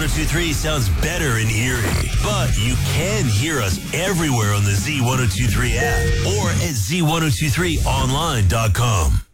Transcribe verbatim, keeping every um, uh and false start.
ten twenty-three sounds better in Erie. But you can hear us everywhere on the Z ten twenty-three app or at Z ten twenty-three online dot com.